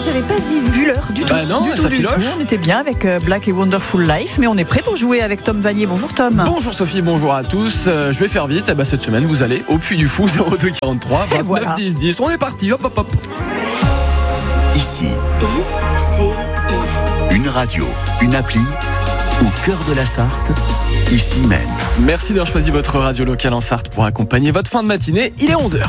j'avais pas vu l'heure du tout. Non, ça filoche. On était bien avec Black et Wonderful Life, mais on est prêt pour jouer avec Tom Vanier. Bonjour Tom. Bonjour Sophie, bonjour à tous. Je vais faire vite. Cette semaine, vous allez au Puy du Fou 02 43 29 voilà. 10 10. On est parti. Hop hop hop. Ici, une radio, une appli, au cœur de la Sarthe, ici même. Merci d'avoir choisi votre radio locale en Sarthe pour accompagner votre fin de matinée. Il est 11h.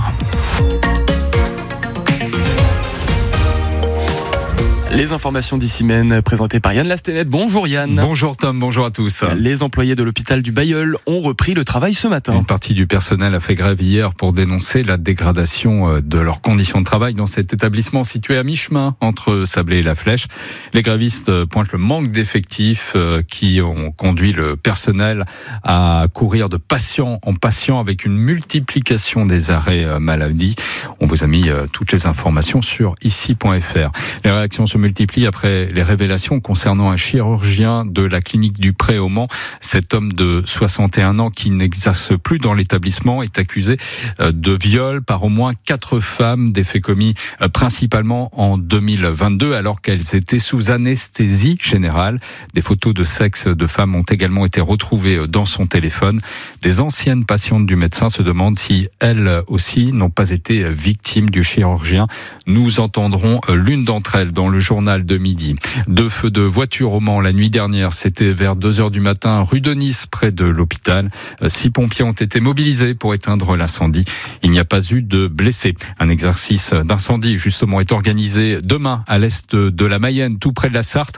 Les informations d'Ici Même présentées par Yann Lastenette. Bonjour Yann. Bonjour Tom, bonjour à tous. Les employés de l'hôpital du Bailleul ont repris le travail ce matin. Une partie du personnel a fait grève hier pour dénoncer la dégradation de leurs conditions de travail dans cet établissement situé à mi-chemin entre Sablé et La Flèche. Les grévistes pointent le manque d'effectifs qui ont conduit le personnel à courir de patient en patient avec une multiplication des arrêts maladie. On vous a mis toutes les informations sur ici.fr. Les réactions se multiplient après les révélations concernant un chirurgien de la clinique du Pré au Mans. Cet homme de 61 ans qui n'exerce plus dans l'établissement est accusé de viol par au moins 4 femmes, des faits commis principalement en 2022 alors qu'elles étaient sous anesthésie générale. Des photos de sexe de femmes ont également été retrouvées dans son téléphone. Des anciennes patientes du médecin se demandent si elles aussi n'ont pas été victimes du chirurgien. Nous entendrons l'une d'entre elles dans le journal de midi. 2 feux de voiture au Mans la nuit dernière, c'était vers 2h du matin, rue de Nice, près de l'hôpital. 6 pompiers ont été mobilisés pour éteindre l'incendie. Il n'y a pas eu de blessés. Un exercice d'incendie, justement, est organisé demain à l'est de la Mayenne, tout près de la Sarthe.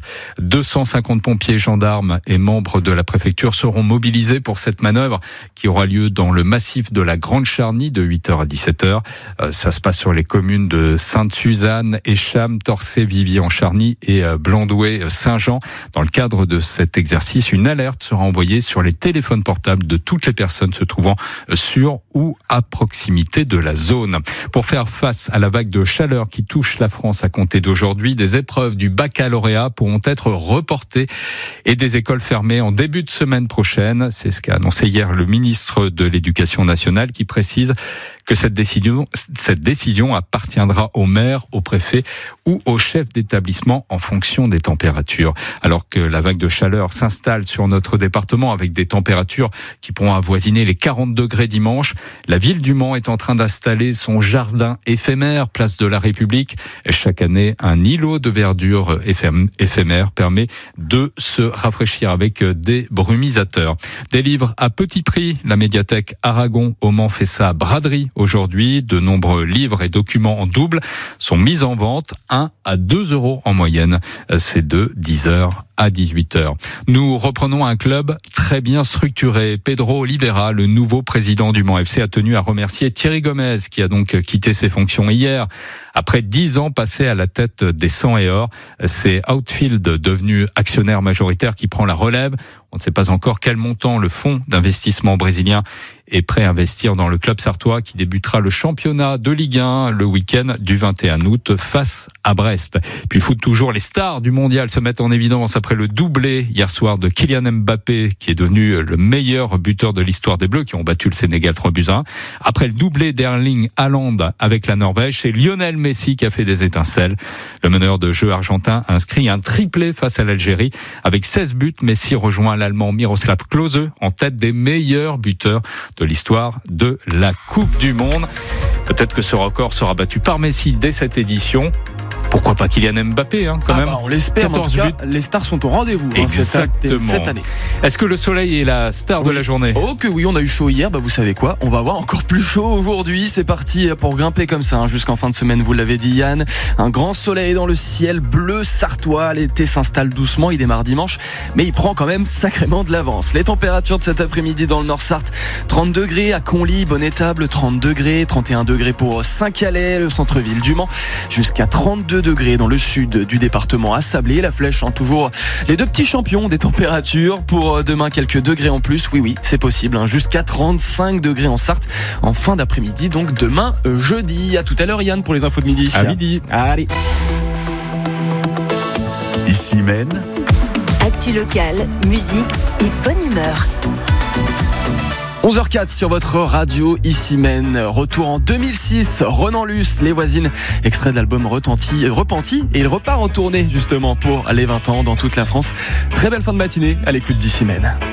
250 pompiers, gendarmes et membres de la préfecture seront mobilisés pour cette manœuvre qui aura lieu dans le massif de la Grande Charny de 8h à 17h. Ça se passe sur les communes de Sainte-Suzanne, Écham, Torcé, Vivier-en-Charny et Blandouet-Saint-Jean. Dans le cadre de cet exercice, une alerte sera envoyée sur les téléphones portables de toutes les personnes se trouvant sur ou à proximité de la zone. Pour faire face à la vague de chaleur qui touche la France à compter d'aujourd'hui, des épreuves du baccalauréat pourront être reportées et des écoles fermées en début de semaine prochaine. C'est ce qu'a annoncé hier le ministre de l'Éducation nationale qui précise que cette décision appartiendra au maire, au préfet ou au chef d'établissement en fonction des températures. Alors que la vague de chaleur s'installe sur notre département avec des températures qui pourront avoisiner les 40 degrés dimanche, la ville du Mans est en train d'installer son jardin éphémère, place de la République. Chaque année, un îlot de verdure éphémère permet de se rafraîchir avec des brumisateurs. Des livres à petit prix. La médiathèque Aragon au Mans fait sa braderie aujourd'hui. De nombreux livres et documents en double sont mis en vente, 1 à 2 euros en moyenne. C'est de 10h à 18h. Nous reprenons un club très bien structuré. Pedro Oliveira, le nouveau président du Mans FC, a tenu à remercier Thierry Gomez, qui a donc quitté ses fonctions hier. Après 10 ans passés à la tête des 100 et or, c'est Outfield, devenu actionnaire majoritaire, qui prend la relève. On ne sait pas encore quel montant le fonds d'investissement brésilien est prêt à investir dans le club sartois qui débutera le championnat de Ligue 1 le week-end du 21 août face à Brest. Puis foot toujours, les stars du mondial se mettent en évidence après le doublé hier soir de Kylian Mbappé qui est devenu le meilleur buteur de l'histoire des Bleus qui ont battu le Sénégal 3-1. Après le doublé d'Erling Haaland avec la Norvège, c'est Lionel Messi qui a fait des étincelles. Le meneur de jeu argentin a inscrit un triplé face à l'Algérie. Avec 16 buts, Messi rejoint l'Allemand Miroslav Klose en tête des meilleurs buteurs de l'histoire de la Coupe du Monde. Peut-être que ce record sera battu par Messi dès cette édition. Pourquoi pas Kylian Mbappé, quand même. On l'espère, mais en tout cas, les stars sont au rendez-vous cette année. Est-ce que le soleil est la star de la journée ? Oh que oui, on a eu chaud hier, vous savez quoi ? On va avoir encore plus chaud aujourd'hui. C'est parti pour grimper comme ça, jusqu'en fin de semaine, vous l'avez dit Yann. Un grand soleil dans le ciel bleu sartois. L'été s'installe doucement, il démarre dimanche, mais il prend quand même sacrément de l'avance. Les températures de cet après-midi dans le Nord Sarthe, 30 degrés à Conly, Bonne-Étable, 30 degrés, 31 degrés pour Saint-Calais, le centre-ville du Mans, jusqu'à 32 degrés dans le sud du département à Sablé, La Flèche, toujours les deux petits champions des températures. Pour demain, quelques degrés en plus, oui, c'est possible, jusqu'à 35 degrés en Sarthe en fin d'après-midi, donc demain jeudi. À tout à l'heure Yann pour les infos de midi. À midi. Allez. Ici même. Actu locale, musique et bonne humeur. 11h04 sur votre radio Issy-Mène. Retour en 2006, Renan Luce, Les Voisines, extrait de l'album Repenti, et il repart en tournée justement pour les 20 ans dans toute la France. Très belle fin de matinée à l'écoute d'Issy-Mène.